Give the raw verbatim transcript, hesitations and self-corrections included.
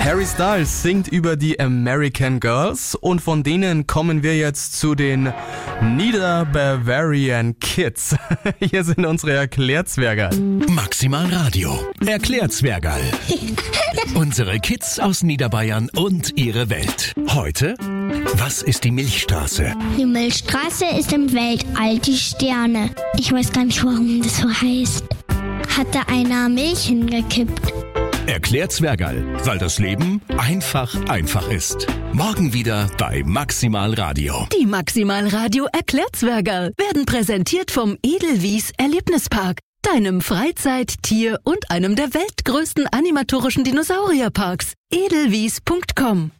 Harry Styles singt über die American Girls und von denen kommen wir jetzt zu den Niederbavarian Kids. Hier sind unsere Erklärzwergerl. Maximal Radio. Erklärzwergerl. Unsere Kids aus Niederbayern und ihre Welt. Heute, was ist die Milchstraße? Die Milchstraße ist im Weltall die Sterne. Ich weiß gar nicht, warum das so heißt. Hat da einer Milch hingekippt? Erklärzwergerl, weil das Leben einfach einfach ist. Morgen wieder bei Maximal Radio. Die Maximal Radio Erklärzwergerl werden präsentiert vom Edelwies Erlebnispark, deinem Freizeit-, Tier- und einem der weltgrößten animatorischen Dinosaurierparks. edelwies punkt com